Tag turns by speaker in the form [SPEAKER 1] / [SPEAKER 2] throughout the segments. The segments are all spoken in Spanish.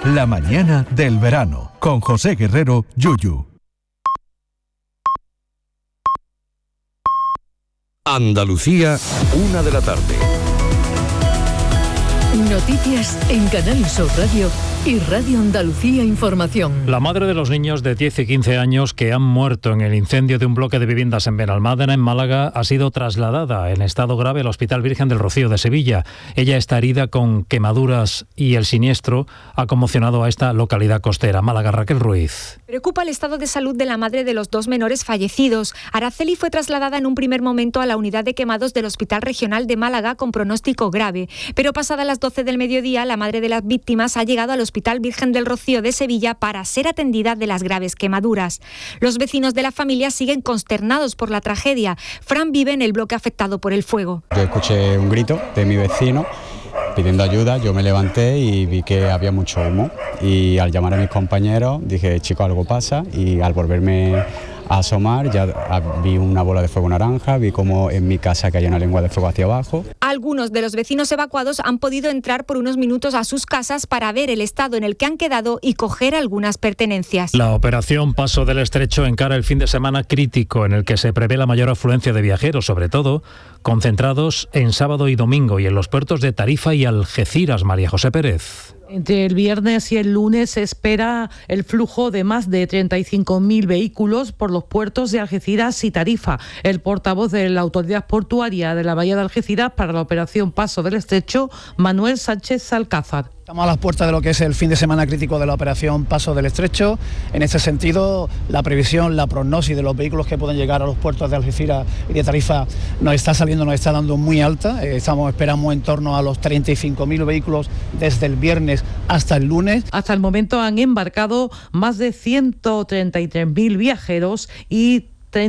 [SPEAKER 1] La mañana del verano, con José Guerrero, Yuyu.
[SPEAKER 2] Andalucía, 1 de la tarde.
[SPEAKER 3] Noticias en Canal Sur Radio y Radio Andalucía Información.
[SPEAKER 4] La madre de los niños de 10 y 15 años que han muerto en el incendio de un bloque de viviendas en Benalmádena, en Málaga, ha sido trasladada en estado grave al Hospital Virgen del Rocío de Sevilla. Ella está herida con quemaduras y el siniestro ha conmocionado a esta localidad costera. Málaga, Raquel Ruiz.
[SPEAKER 5] Preocupa el estado de salud de la madre de los 2 menores fallecidos. Araceli fue trasladada en un primer momento a la unidad de quemados del Hospital Regional de Málaga con pronóstico grave, pero pasadas las 12 del mediodía, la madre de las víctimas ha llegado al Hospital Virgen del Rocío de Sevilla para ser atendida de las graves quemaduras. Los vecinos de la familia siguen consternados por la tragedia. Fran vive en el bloque afectado por el fuego.
[SPEAKER 6] Yo escuché un grito de mi vecino pidiendo ayuda, yo me levanté y vi que había mucho humo y al llamar a mis compañeros dije, chico, algo pasa, y al volverme a asomar ya vi una bola de fuego naranja, vi como en mi casa caía una lengua de fuego hacia abajo.
[SPEAKER 5] Algunos de los vecinos evacuados han podido entrar por unos minutos a sus casas para ver el estado en el que han quedado y coger algunas pertenencias.
[SPEAKER 4] La operación Paso del Estrecho encara el fin de semana crítico en el que se prevé la mayor afluencia de viajeros, sobre todo concentrados en sábado y domingo y en los puertos de Tarifa y Algeciras. María José Pérez.
[SPEAKER 7] Entre el viernes y el lunes se espera el flujo de más de 35.000 vehículos por los puertos de Algeciras y Tarifa. El portavoz de la Autoridad Portuaria de la Bahía de Algeciras para la operación Paso del Estrecho, Manuel Sánchez Alcázar.
[SPEAKER 8] Estamos a las puertas de lo que es el fin de semana crítico de la operación Paso del Estrecho. En este sentido, la previsión, la prognosis de los vehículos que pueden llegar a los puertos de Algeciras y de Tarifa nos está dando muy alta. Esperamos en torno a los 35.000 vehículos desde el viernes hasta el lunes.
[SPEAKER 7] Hasta el momento han embarcado más de 133.000 viajeros y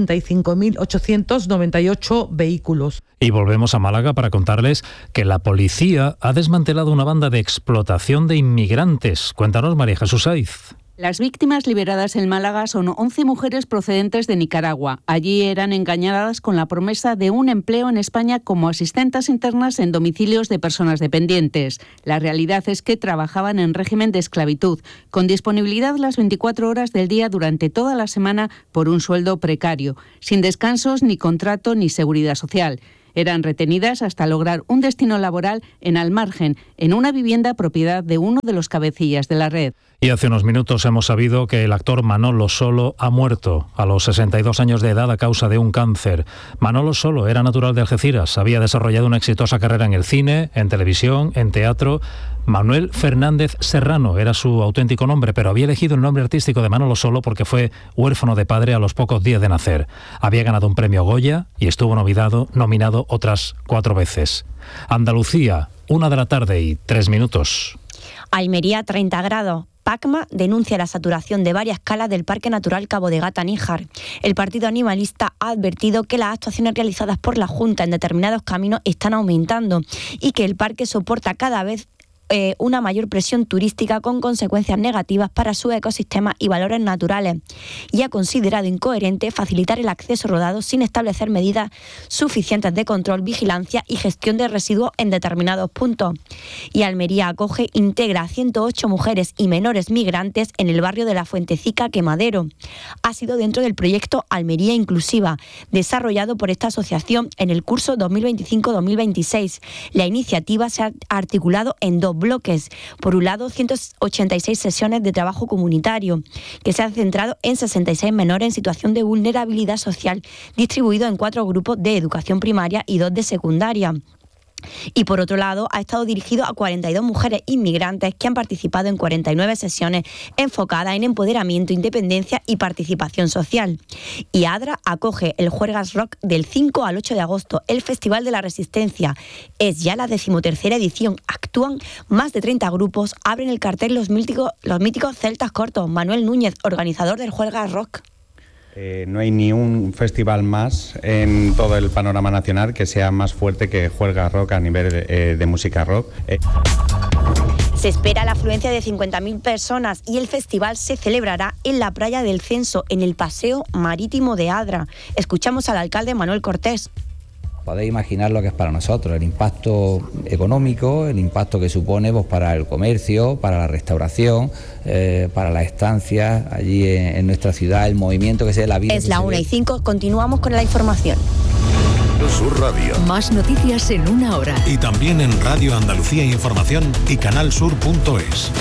[SPEAKER 7] 35.898 vehículos.
[SPEAKER 4] Y volvemos a Málaga para contarles que la policía ha desmantelado una banda de explotación de inmigrantes. Cuéntanos, María Jesús Saiz.
[SPEAKER 9] Las víctimas liberadas en Málaga son 11 mujeres procedentes de Nicaragua. Allí eran engañadas con la promesa de un empleo en España como asistentes internas en domicilios de personas dependientes. La realidad es que trabajaban en régimen de esclavitud, con disponibilidad las 24 horas del día durante toda la semana por un sueldo precario, sin descansos, ni contrato, ni seguridad social. Eran retenidas hasta lograr un destino laboral en Almargen, en una vivienda propiedad de uno de los cabecillas de la red.
[SPEAKER 4] Y hace unos minutos hemos sabido que el actor Manolo Solo ha muerto a los 62 años de edad a causa de un cáncer. Manolo Solo era natural de Algeciras, había desarrollado una exitosa carrera en el cine, en televisión, en teatro. Manuel Fernández Serrano era su auténtico nombre, pero había elegido el nombre artístico de Manolo Solo porque fue huérfano de padre a los pocos días de nacer. Había ganado un premio Goya y estuvo nominado otras 4 veces. Andalucía, 1 de la tarde y 3 minutos.
[SPEAKER 10] Almería, 30 grados. PACMA denuncia la saturación de varias calas del Parque Natural Cabo de Gata-Níjar. El partido animalista ha advertido que las actuaciones realizadas por la Junta en determinados caminos están aumentando y que el parque soporta cada vez una mayor presión turística con consecuencias negativas para su ecosistema y valores naturales, y ha considerado incoherente facilitar el acceso rodado sin establecer medidas suficientes de control, vigilancia y gestión de residuos en determinados puntos. Y Almería acoge, integra a 108 mujeres y menores migrantes en el barrio de la Fuentecica Quemadero. Ha sido dentro del proyecto Almería Inclusiva, desarrollado por esta asociación en el curso 2025-2026. La iniciativa se ha articulado en 2 bloques. Por un lado, 186 sesiones de trabajo comunitario, que se han centrado en 66 menores en situación de vulnerabilidad social, distribuidos en 4 grupos de educación primaria y 2 de secundaria. Y por otro lado, ha estado dirigido a 42 mujeres inmigrantes que han participado en 49 sesiones enfocadas en empoderamiento, independencia y participación social. Y ADRA acoge el Juergas Rock del 5 al 8 de agosto, el Festival de la Resistencia. Es ya la 13ª edición. Actúan más de 30 grupos, abren el cartel los míticos Celtas Cortos. Manuel Núñez, organizador del Juergas Rock.
[SPEAKER 11] No hay ni un festival más en todo el panorama nacional que sea más fuerte que Juergas Rock a nivel de música rock.
[SPEAKER 10] Se espera la afluencia de 50.000 personas y el festival se celebrará en la playa del Censo, en el Paseo Marítimo de Adra. Escuchamos al alcalde Manuel Cortés.
[SPEAKER 12] Podéis imaginar lo que es para nosotros, el impacto económico, el impacto que supone pues, para el comercio, para la restauración, para las estancias allí en nuestra ciudad, el movimiento que se dé la vida.
[SPEAKER 10] Es la 1:05, continuamos con la información.
[SPEAKER 2] Sur Radio.
[SPEAKER 3] Más noticias en una hora.
[SPEAKER 13] Y también en Radio Andalucía Información y canalsur.es.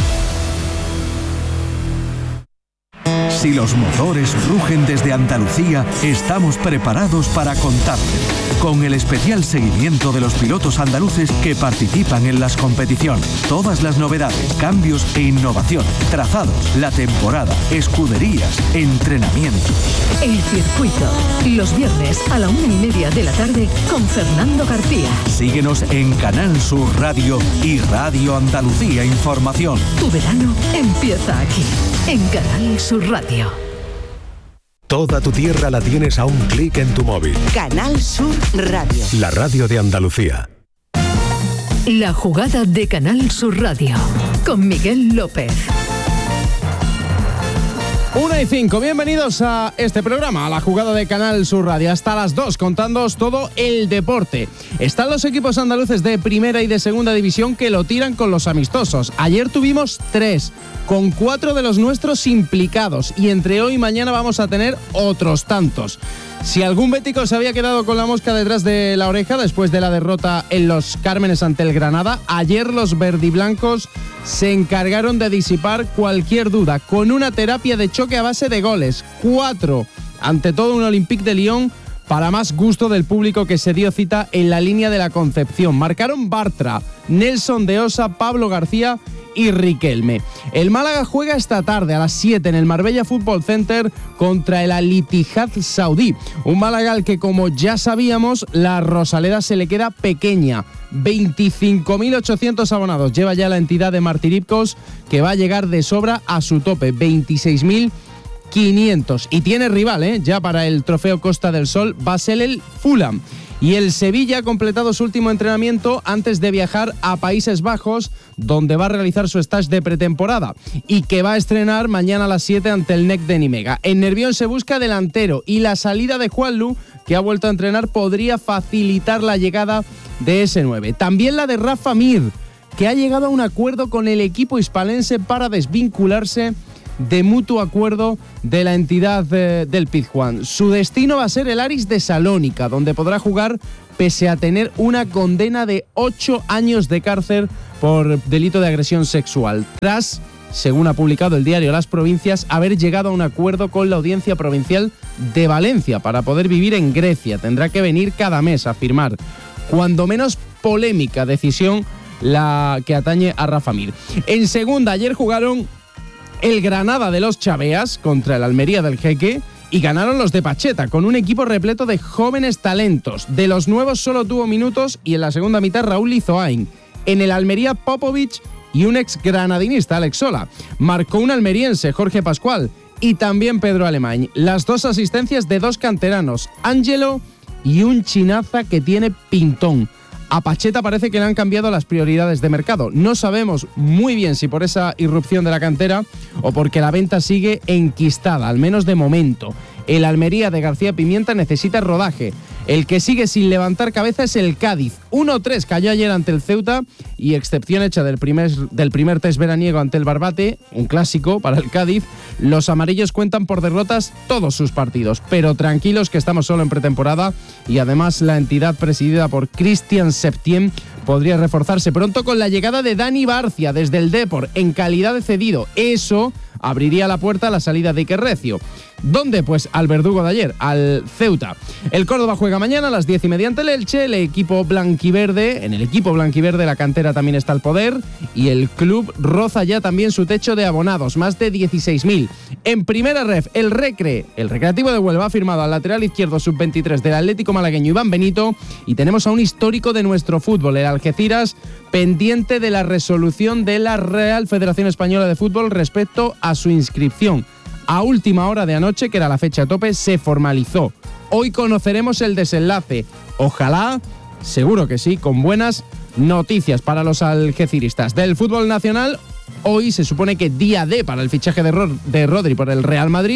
[SPEAKER 1] Si los motores rugen desde Andalucía, estamos preparados para contarles. Con el especial seguimiento de los pilotos andaluces que participan en las competiciones. Todas las novedades, cambios e innovación, trazados, la temporada, escuderías, entrenamientos.
[SPEAKER 3] El circuito. Los viernes a la 1:30 de la tarde con Fernando García.
[SPEAKER 1] Síguenos en Canal Sur Radio y Radio Andalucía Información.
[SPEAKER 3] Tu verano empieza aquí, en Canal Sur Radio.
[SPEAKER 13] Toda tu tierra la tienes a un clic en tu móvil.
[SPEAKER 14] Canal Sur Radio.
[SPEAKER 13] La radio de Andalucía.
[SPEAKER 3] La jugada de Canal Sur Radio con Miguel López.
[SPEAKER 15] 1:05, bienvenidos a este programa, a la jugada de Canal Sur Radio, hasta las 2, contándoos todo el deporte. Están los equipos andaluces de primera y de segunda división que lo tiran con los amistosos. Ayer tuvimos 3, con 4 de los nuestros implicados, y entre hoy y mañana vamos a tener otros tantos. Si algún bético se había quedado con la mosca detrás de la oreja después de la derrota en Los Cármenes ante el Granada, ayer los verdiblancos se encargaron de disipar cualquier duda con una terapia de choque a base de goles. 4, ante todo un Olympique de Lyon, para más gusto del público que se dio cita en la línea de la Concepción. Marcaron Bartra, Nelson de Osa, Pablo García y Riquelme. El Málaga juega esta tarde a las 7 en el Marbella Football Center contra el Al-Ittihad saudí. Un Málaga al que, como ya sabíamos, la Rosaleda se le queda pequeña. 25.800 abonados lleva ya la entidad de Martiripcos, que va a llegar de sobra a su tope, 26.500. Y tiene rival, ya para el trofeo Costa del Sol, va a ser el Fulham. Y el Sevilla ha completado su último entrenamiento antes de viajar a Países Bajos, donde va a realizar su stage de pretemporada y que va a estrenar mañana a las 7 ante el NEC de Nimega. En Nervión se busca delantero y la salida de Juanlu, que ha vuelto a entrenar, podría facilitar la llegada de ese 9. También la de Rafa Mir, que ha llegado a un acuerdo con el equipo hispalense para desvincularse de mutuo acuerdo de la entidad del Pizjuán. Su destino va a ser el Aris de Salónica, donde podrá jugar pese a tener una condena de 8 años de cárcel por delito de agresión sexual, tras, según ha publicado el diario Las Provincias, haber llegado a un acuerdo con la Audiencia Provincial de Valencia para poder vivir en Grecia. Tendrá que venir cada mes a firmar. Cuando menos polémica decisión la que atañe a Rafa Mir. En segunda, ayer jugaron el Granada de los Chaveas contra el Almería del Jeque y ganaron los de Pacheta con un equipo repleto de jóvenes talentos. De los nuevos solo tuvo minutos y en la segunda mitad Raúl Lizoain. En el Almería, Popovic y un ex granadinista, Alex Sola. Marcó un almeriense, Jorge Pascual, y también Pedro Alemany. Las 2 asistencias de 2 canteranos, Ángelo y un chinaza que tiene pintón. A Pacheta parece que le han cambiado las prioridades de mercado. No sabemos muy bien si por esa irrupción de la cantera o porque la venta sigue enquistada, al menos de momento. El Almería de García Pimienta necesita rodaje. El que sigue sin levantar cabeza es el Cádiz. 1-3 cayó ayer ante el Ceuta y, excepción hecha del primer test veraniego ante el Barbate, un clásico para el Cádiz, los amarillos cuentan por derrotas todos sus partidos. Pero tranquilos que estamos solo en pretemporada y además la entidad presidida por Cristian Septien podría reforzarse pronto con la llegada de Dani Barcia desde el Depor en calidad de cedido. Eso abriría la puerta a la salida de Iker Recio. ¿Dónde? Pues al verdugo de ayer, al Ceuta. El Córdoba juega mañana a las 10:30 ante el Elche. En el equipo blanquiverde la cantera también está al poder y el club roza ya también su techo de abonados, más de 16.000. En primera ref, el Recreativo de Huelva ha firmado al lateral izquierdo sub-23 del Atlético malagueño Iván Benito y tenemos a un histórico de nuestro fútbol, el Algeciras, pendiente de la resolución de la Real Federación Española de Fútbol respecto a su inscripción. A última hora de anoche, que era la fecha tope, se formalizó. Hoy conoceremos el desenlace. Ojalá, seguro que sí, con buenas noticias para los algeciristas. Del fútbol nacional, hoy se supone que día D para el fichaje de Rodri por el Real Madrid.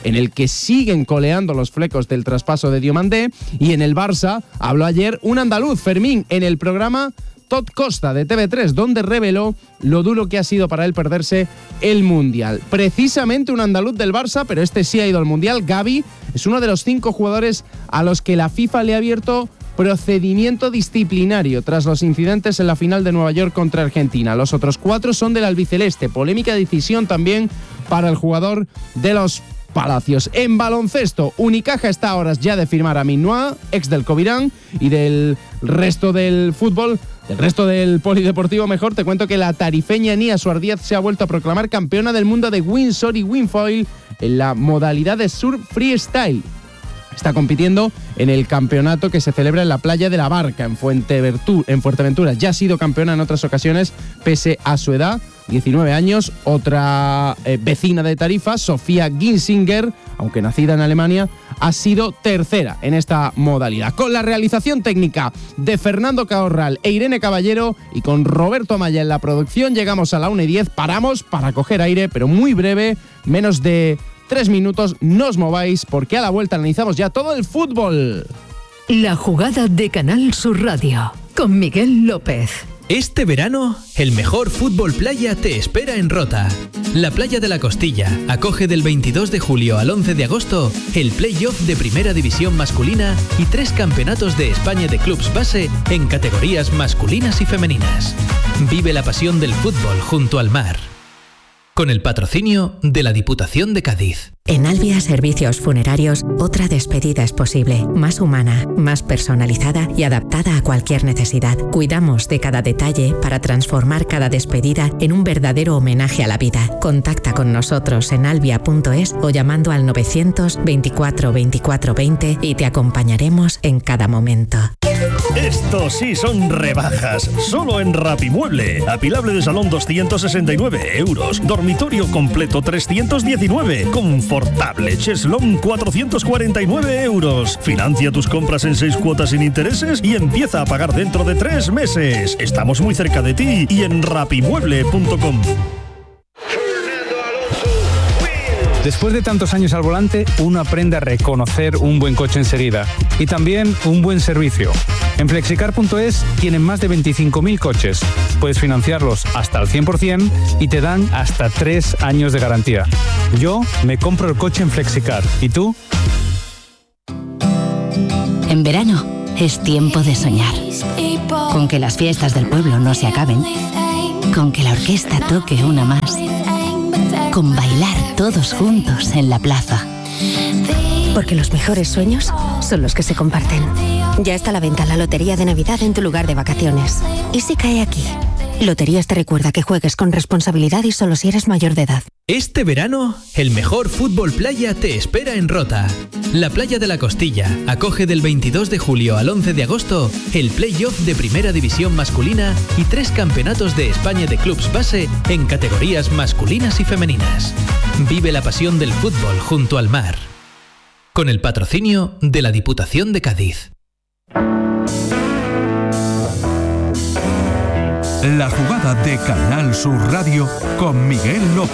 [SPEAKER 15] en el que siguen coleando los flecos del traspaso de Diomandé. Y en el Barça habló ayer un andaluz, Fermín, en el programa Todd Costa de TV3, donde reveló lo duro que ha sido para él perderse el Mundial. Precisamente un andaluz del Barça, pero este sí ha ido al Mundial. Gavi es uno de los 5 jugadores a los que la FIFA le ha abierto procedimiento disciplinario tras los incidentes en la final de Nueva York contra Argentina. Los otros 4 son del albiceleste. Polémica decisión también para el jugador de los Palacios. En baloncesto, Unicaja está a horas ya de firmar a Minoa, ex del Covirán, y del resto del fútbol, del resto del polideportivo mejor, te cuento que la tarifeña Nia Suardíaz se ha vuelto a proclamar campeona del mundo de windsurf y windfoil en la modalidad de surf freestyle. Está compitiendo en el campeonato que se celebra en la playa de la Barca, en Fuerteventura. Ya ha sido campeona en otras ocasiones, pese a su edad, 19 años. Otra vecina de Tarifa, Sofía Ginsinger, aunque nacida en Alemania, ha sido tercera en esta modalidad. Con la realización técnica de Fernando Caorral e Irene Caballero y con Roberto Amaya en la producción, llegamos a la 1:10. Paramos para coger aire, pero muy breve, menos de 3 minutos, no os mováis porque a la vuelta analizamos ya todo el fútbol.
[SPEAKER 3] La jugada de Canal Sur Radio con Miguel López.
[SPEAKER 16] Este verano, el mejor fútbol playa te espera en Rota. La Playa de la Costilla acoge del 22 de julio al 11 de agosto el play-off de Primera División masculina y 3 campeonatos de España de clubs base en categorías masculinas y femeninas. Vive la pasión del fútbol junto al mar. Con el patrocinio de la Diputación de Cádiz.
[SPEAKER 17] En Albia Servicios Funerarios, otra despedida es posible, más humana, más personalizada y adaptada a cualquier necesidad. Cuidamos de cada detalle para transformar cada despedida en un verdadero homenaje a la vida. Contacta con nosotros en albia.es o llamando al 924 24 20 y te acompañaremos en cada momento.
[SPEAKER 18] Estos sí son rebajas, solo en Rapimueble. Apilable de salón 269 euros, dormitorio completo 319, confortable cheslón 449 euros. Financia tus compras en 6 cuotas sin intereses y empieza a pagar dentro de 3 meses. Estamos muy cerca de ti y en rapimueble.com.
[SPEAKER 19] Después de tantos años al volante, uno aprende a reconocer un buen coche enseguida y también un buen servicio. En Flexicar.es tienen más de 25.000 coches. Puedes financiarlos hasta el 100% y te dan hasta 3 años de garantía. Yo me compro el coche en Flexicar. ¿Y tú?
[SPEAKER 20] En verano es tiempo de soñar. Con que las fiestas del pueblo no se acaben. Con que la orquesta toque una más. Con bailar todos juntos en la plaza.
[SPEAKER 21] Porque los mejores sueños son los que se comparten. Ya está a la venta la Lotería de Navidad en tu lugar de vacaciones. ¿Y si cae aquí? Loterías te recuerda que juegues con responsabilidad y solo si eres mayor de edad.
[SPEAKER 16] Este verano, el mejor fútbol playa te espera en Rota. La Playa de la Costilla acoge del 22 de julio al 11 de agosto el play-off de Primera División masculina y 3 campeonatos de España de clubs base en categorías masculinas y femeninas. Vive la pasión del fútbol junto al mar. Con el patrocinio de la Diputación de Cádiz.
[SPEAKER 1] La jugada de Canal Sur Radio con Miguel López.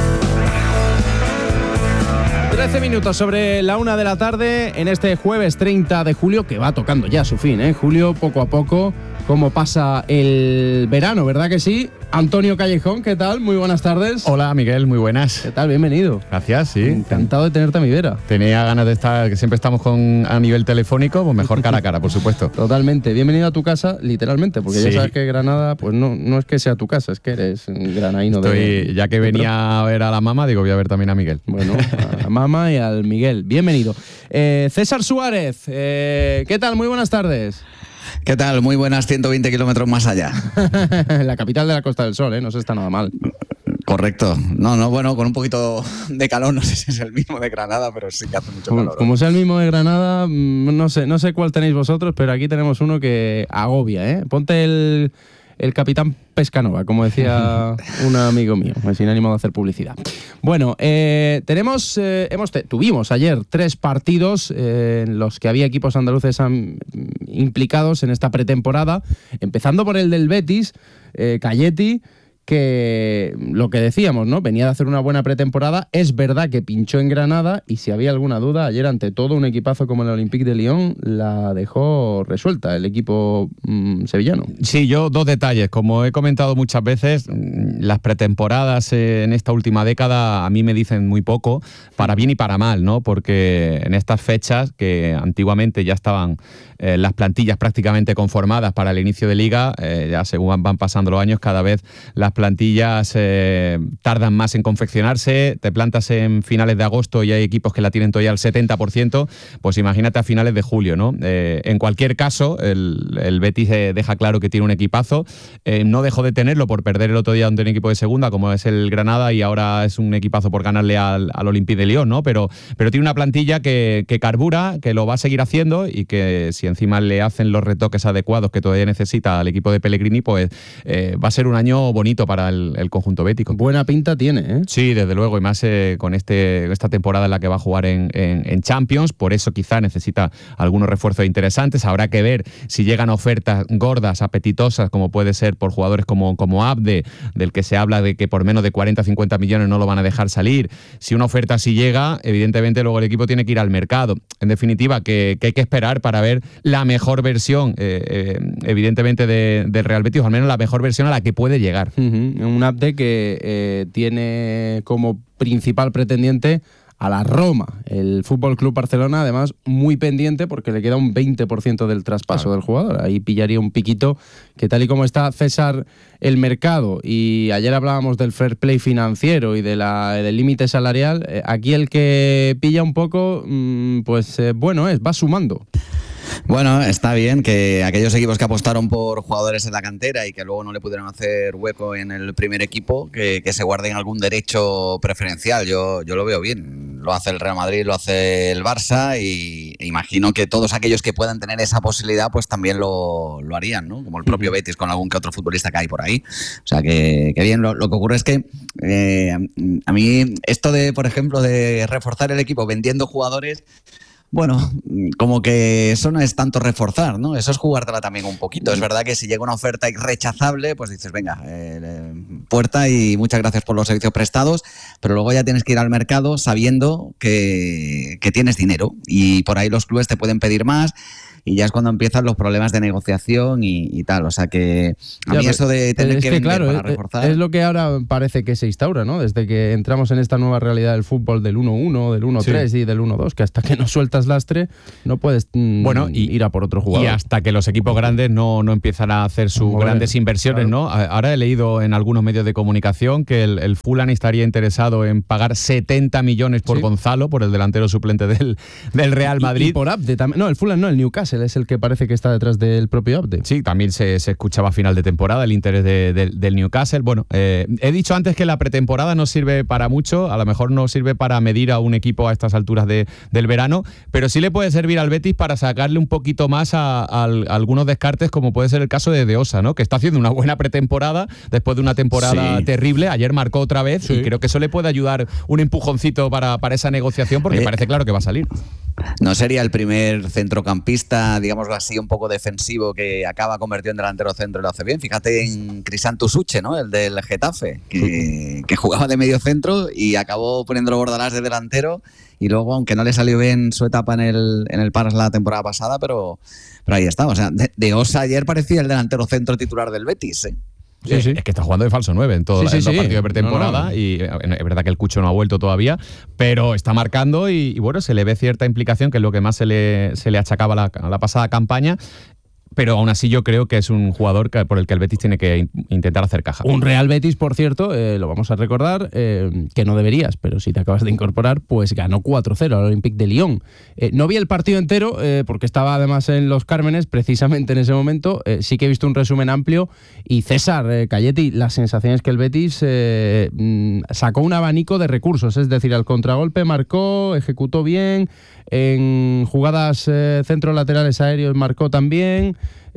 [SPEAKER 15] 13 minutos sobre la 1 de la tarde en este jueves 30 de julio, que va tocando ya su fin, ¿eh? Julio, poco a poco, cómo pasa el verano, ¿verdad que sí? Antonio Callejón, ¿qué tal? Muy buenas tardes.
[SPEAKER 22] Hola, Miguel, muy buenas.
[SPEAKER 15] ¿Qué tal? Bienvenido.
[SPEAKER 22] Gracias, sí.
[SPEAKER 15] Encantado de tenerte a mi vera.
[SPEAKER 22] Tenía ganas de estar, que siempre estamos a nivel telefónico, pues mejor cara a cara, por supuesto.
[SPEAKER 15] Totalmente. Bienvenido a tu casa, literalmente, porque ya sabes que Granada, pues no es que sea tu casa, es que eres granaíno.
[SPEAKER 22] Ya que venía a ver a la mamá, digo, voy a ver también a Miguel.
[SPEAKER 15] Bueno, a la mamá y al Miguel. Bienvenido. César Suárez, ¿qué tal? Muy buenas tardes.
[SPEAKER 23] ¿Qué tal? Muy buenas, 120 kilómetros más allá.
[SPEAKER 15] La capital de la Costa del Sol, ¿eh? No se está nada mal.
[SPEAKER 23] Correcto. No, bueno, con un poquito de calor, no sé si es el mismo de Granada, pero sí que hace mucho calor.
[SPEAKER 15] Como sea el mismo de Granada, no sé cuál tenéis vosotros, pero aquí tenemos uno que agobia, ¿eh? Ponte el Capitán Pescanova, como decía un amigo mío, sin ánimo de hacer publicidad. Bueno, tuvimos ayer 3 partidos en los que había equipos andaluces implicados en esta pretemporada, empezando por el del Betis, Cayeti, que lo que decíamos, ¿no? Venía de hacer una buena pretemporada. Es verdad que pinchó en Granada y si había alguna duda, ayer ante todo un equipazo como el Olympique de Lyon la dejó resuelta el equipo sevillano.
[SPEAKER 22] Sí, yo dos detalles. Como he comentado muchas veces, las pretemporadas en esta última década a mí me dicen muy poco, para bien y para mal, ¿no? Porque en estas fechas, que antiguamente ya estaban las plantillas prácticamente conformadas para el inicio de liga, ya según van pasando los años, cada vez las plantillas tardan más en confeccionarse. Te plantas en finales de agosto y hay equipos que la tienen todavía al 70%, pues imagínate a finales de julio, ¿no? En cualquier caso, el Betis deja claro que tiene un equipazo. No dejó de tenerlo por perder el otro día ante un equipo de segunda, como es el Granada, y ahora es un equipazo por ganarle al Olympique de Lyon, ¿no? Pero tiene una plantilla que carbura, que lo va a seguir haciendo y que si encima le hacen los retoques adecuados que todavía necesita al equipo de Pellegrini, pues va a ser un año bonito para el conjunto bético.
[SPEAKER 15] Buena pinta tiene, ¿eh?
[SPEAKER 22] Sí, desde luego, y más con esta temporada en la que va a jugar en Champions, por eso quizá necesita algunos refuerzos interesantes. Habrá que ver si llegan ofertas gordas, apetitosas, como puede ser por jugadores como Abde, del que se habla de que por menos de 40-50 millones no lo van a dejar salir. Si una oferta así llega, evidentemente luego el equipo tiene que ir al mercado. En definitiva, que hay que esperar para ver la mejor versión, evidentemente, del Real Betis, o al menos la mejor versión a la que puede llegar.
[SPEAKER 15] Un Abde que tiene como principal pretendiente a la Roma, el Fútbol Club Barcelona, además muy pendiente porque le queda un 20% del traspaso del jugador. Ahí pillaría un piquito que, tal y como está, César, el mercado, y ayer hablábamos del fair play financiero y del límite salarial, aquí el que pilla un poco, va sumando.
[SPEAKER 23] Bueno, está bien que aquellos equipos que apostaron por jugadores en la cantera y que luego no le pudieron hacer hueco en el primer equipo, que se guarden algún derecho preferencial. Yo lo veo bien. Lo hace el Real Madrid, lo hace el Barça, y imagino que todos aquellos que puedan tener esa posibilidad pues también lo harían, ¿no? Como el propio Betis con algún que otro futbolista que hay por ahí. O sea, que bien. Lo que ocurre es que a mí esto de, por ejemplo, de reforzar el equipo vendiendo jugadores, bueno, como que eso no es tanto reforzar, ¿no? Eso es jugártela también un poquito. Es verdad que si llega una oferta irrechazable, pues dices, venga, puerta y muchas gracias por los servicios prestados, pero luego ya tienes que ir al mercado sabiendo que tienes dinero y por ahí los clubes te pueden pedir más. Y ya es cuando empiezan los problemas de negociación y tal. O sea que a mí eso de tener que vender para reforzar...
[SPEAKER 15] Es lo que ahora parece que se instaura, ¿no? Desde que entramos en esta nueva realidad del fútbol del 1-1, del 1-3 y del 1-2, que hasta que no sueltas lastre no puedes ir a por otro jugador.
[SPEAKER 22] Y hasta que los equipos grandes no empiezan a hacer sus grandes inversiones, claro. ¿no? Ahora he leído en algunos medios de comunicación que el Fulham estaría interesado en pagar 70 millones por Gonzalo, por el delantero suplente del Real Madrid.
[SPEAKER 15] Y por Abde también. No, el Fulham no, el Newcastle es el que parece que está detrás del propio Abde.
[SPEAKER 22] Sí, también se escuchaba a final de temporada el interés del Newcastle. Bueno, he dicho antes que la pretemporada no sirve para mucho, a lo mejor no sirve para medir a un equipo a estas alturas del verano, pero sí le puede servir al Betis para sacarle un poquito más a algunos descartes, como puede ser el caso de Osa, ¿no? Que está haciendo una buena pretemporada después de una temporada terrible. Ayer marcó otra vez y creo que eso le puede ayudar un empujoncito para esa negociación, porque parece claro que va a salir.
[SPEAKER 23] No sería el primer centrocampista, digámoslo así, un poco defensivo que acaba convertido en delantero centro y lo hace bien. Fíjate en Crisanto Suche, ¿no? El del Getafe, que jugaba de medio centro y acabó poniéndolo Bordalás de delantero, y luego, aunque no le salió bien su etapa en el Paras la temporada pasada, pero ahí está. O sea, de Osa ayer parecía el delantero centro titular del Betis, ¿eh?
[SPEAKER 22] Sí. Es que está jugando de falso 9 en todos los partidos de pretemporada. Y es verdad que el Cucho no ha vuelto todavía, pero está marcando y bueno, se le ve cierta implicación, que es lo que más se le achacaba a la pasada campaña. Pero aún así yo creo que es un jugador por el que el Betis tiene que intentar hacer caja.
[SPEAKER 15] Un Real Betis, por cierto, lo vamos a recordar, que no deberías, pero si te acabas de incorporar, pues ganó 4-0 al Olympique de Lyon. No vi el partido entero, porque estaba además en Los Cármenes, precisamente en ese momento. Sí que he visto un resumen amplio. Y César, Calletti, la sensación es que el Betis sacó un abanico de recursos, es decir, al contragolpe marcó, ejecutó bien, en jugadas centro-laterales aéreos marcó también.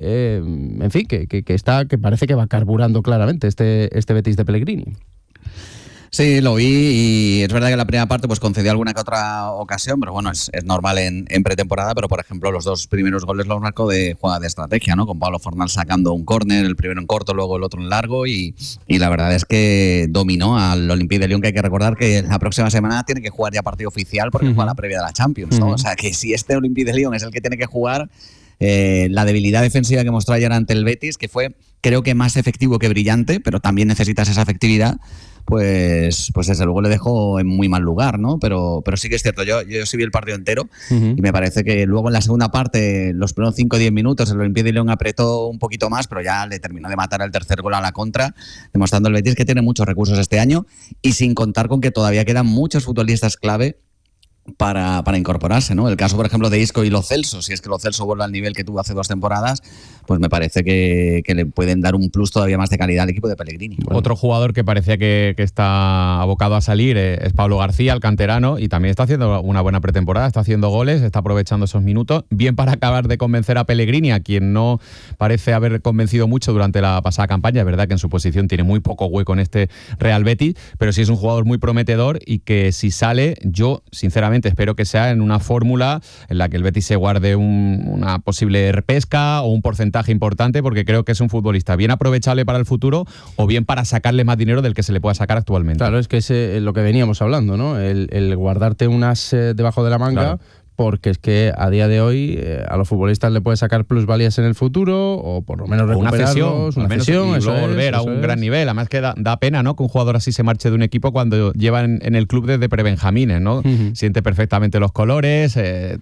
[SPEAKER 15] En fin, que parece que va carburando claramente este Betis de Pellegrini.
[SPEAKER 23] Sí, lo vi y es verdad que en la primera parte pues concedió alguna que otra ocasión, pero bueno, es normal en pretemporada, pero por ejemplo los 2 primeros goles los marcó de jugada de estrategia, ¿no? Con Pablo Fornal sacando un córner, el primero en corto, luego el otro en largo y la verdad es que dominó al Olympique de Lyon, que hay que recordar que la próxima semana tiene que jugar ya partido oficial porque juega la previa de la Champions, ¿no? O sea que si este Olympique de Lyon es el que tiene que jugar, la debilidad defensiva que mostró ayer ante el Betis, que fue creo que más efectivo que brillante, pero también necesitas esa efectividad, pues desde luego le dejó en muy mal lugar, ¿no? Pero sí que es cierto, yo sí vi el partido entero y me parece que luego en la segunda parte, los primeros 5 o 10 minutos, el Olympique de Lyon apretó un poquito más, pero ya le terminó de matar el tercer gol a la contra, demostrando el Betis que tiene muchos recursos este año y sin contar con que todavía quedan muchos futbolistas clave para incorporarse, ¿no? El caso, por ejemplo, de Isco y Lo Celso, si es que Lo Celso vuelve al nivel que tuvo hace 2 temporadas, pues me parece que le pueden dar un plus todavía más de calidad al equipo de Pellegrini.
[SPEAKER 22] Bueno. Otro jugador que parecía que está abocado a salir es Pablo García, el canterano, y también está haciendo una buena pretemporada, está haciendo goles, está aprovechando esos minutos, bien para acabar de convencer a Pellegrini, a quien no parece haber convencido mucho durante la pasada campaña. Es verdad que en su posición tiene muy poco hueco en este Real Betis, pero sí es un jugador muy prometedor y que si sale, yo sinceramente espero que sea en una fórmula en la que el Betis se guarde una posible repesca o un porcentaje importante, porque creo que es un futbolista bien aprovechable para el futuro o bien para sacarle más dinero del que se le pueda sacar actualmente.
[SPEAKER 15] Claro, es que es lo que veníamos hablando, ¿no? El guardarte unas debajo de la manga. Claro. Porque es que a día de hoy a los futbolistas le puede sacar plusvalías en el futuro o por lo menos recuperarlos,
[SPEAKER 22] una cesión y luego volver a un gran nivel. Además que da pena, ¿no?, que un jugador así se marche de un equipo cuando lleva en el club desde prebenjamines, ¿no? Siente perfectamente los colores,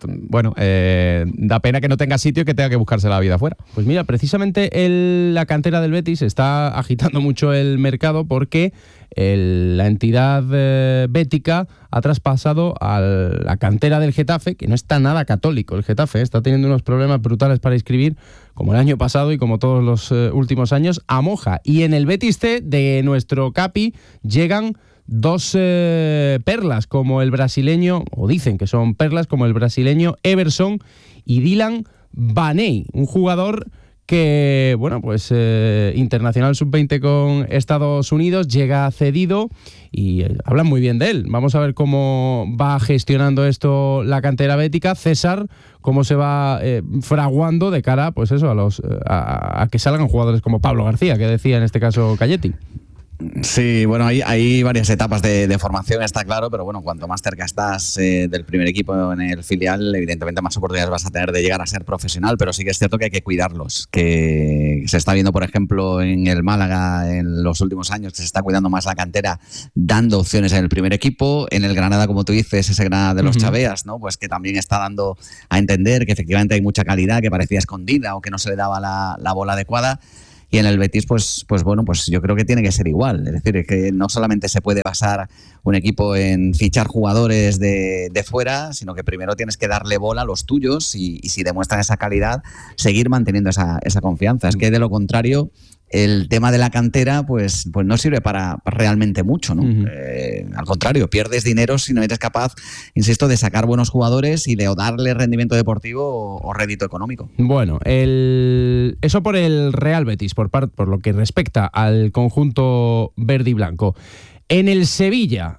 [SPEAKER 22] da pena que no tenga sitio y que tenga que buscarse la vida afuera.
[SPEAKER 15] Pues mira, precisamente la cantera del Betis está agitando mucho el mercado porque la entidad bética ha traspasado a la cantera del Getafe, que no está nada católico. El Getafe está teniendo unos problemas brutales para inscribir, como el año pasado y como todos los últimos años, a Moja. Y en el Betis C de nuestro Capi llegan 2 perlas, como el brasileño, o dicen que son perlas, como el brasileño Everson y Dylan Baney, un jugador que, internacional sub-20 con Estados Unidos, llega cedido y hablan muy bien de él. Vamos a ver cómo va gestionando esto la cantera bética. César, cómo se va fraguando de cara, pues eso, a que salgan jugadores como Pablo García, que decía en este caso Calletti.
[SPEAKER 23] Sí, bueno, hay varias etapas de formación, está claro, pero bueno, cuanto más cerca estás del primer equipo en el filial, evidentemente más oportunidades vas a tener de llegar a ser profesional, pero sí que es cierto que hay que cuidarlos, que se está viendo, por ejemplo, en el Málaga en los últimos años, que se está cuidando más la cantera, dando opciones en el primer equipo. En el Granada, como tú dices, ese Granada de los Chaveas, ¿no?, pues que también está dando a entender que efectivamente hay mucha calidad, que parecía escondida o que no se le daba la bola adecuada. Y en el Betis, pues yo creo que tiene que ser igual. Es decir, que no solamente se puede basar un equipo en fichar jugadores de fuera, sino que primero tienes que darle bola a los tuyos y si demuestran esa calidad, seguir manteniendo esa confianza. Es que de lo contrario, el tema de la cantera pues no sirve para realmente mucho, ¿no? Al contrario, pierdes dinero si no eres capaz, insisto, de sacar buenos jugadores y de o darle rendimiento deportivo o rédito económico.
[SPEAKER 15] Bueno, eso por el Real Betis, por lo que respecta al conjunto verde y blanco. En el Sevilla,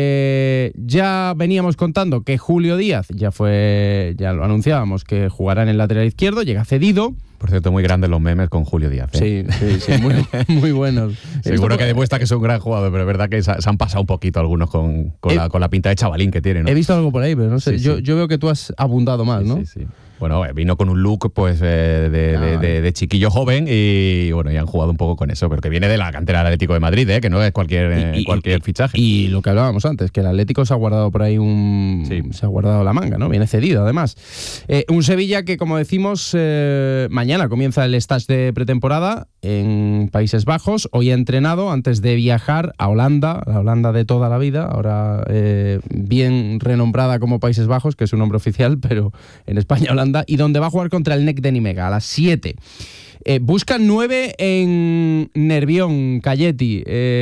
[SPEAKER 15] ya veníamos contando que Julio Díaz, ya lo anunciábamos, que jugará en el lateral izquierdo, llega cedido.
[SPEAKER 22] Por cierto, muy grandes los memes con Julio Díaz, ¿eh?
[SPEAKER 15] Sí, muy buenos.
[SPEAKER 22] Seguro que demuestra que es un gran jugador, pero es verdad que se han pasado un poquito algunos con la pinta de chavalín que tiene, ¿no?
[SPEAKER 15] He visto algo por ahí, pero no sé. Yo veo que tú has abundado más, ¿no?
[SPEAKER 22] Sí. Bueno, vino con un look pues de chiquillo joven y bueno, y han jugado un poco con eso, pero que viene de la cantera del Atlético de Madrid, que no es cualquier fichaje.
[SPEAKER 15] Y lo que hablábamos antes, que el Atlético se ha guardado por ahí se ha guardado la manga, ¿no? Viene cedido, además. Un Sevilla que, como decimos, mañana comienza el stage de pretemporada en Países Bajos. Hoy ha entrenado antes de viajar a Holanda, la Holanda de toda la vida, ahora bien renombrada como Países Bajos, que es su nombre oficial, pero en España Holanda, y donde va a jugar contra el NEC de Nimega a las 7. Buscan 9 en Nervión, Calletti.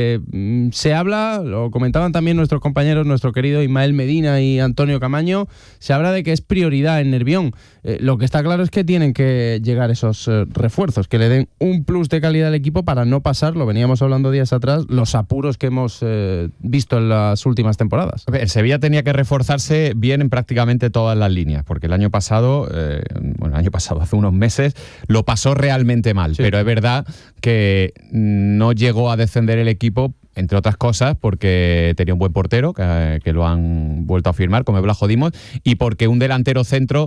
[SPEAKER 15] Se habla, lo comentaban también nuestros compañeros, nuestro querido Ismael Medina y Antonio Camaño, se habla de que es prioridad en Nervión. Lo que está claro es que tienen que llegar esos refuerzos, que le den un plus de calidad al equipo para no pasar, lo veníamos hablando días atrás, los apuros que hemos visto en las últimas temporadas.
[SPEAKER 22] El Sevilla tenía que reforzarse bien en prácticamente todas las líneas, porque el año pasado, hace unos meses, lo pasó realmente mal, sí. Pero es verdad que no llegó a descender el equipo, entre otras cosas, porque tenía un buen portero, que lo han vuelto a firmar, como Blas Dimos, y porque un delantero centro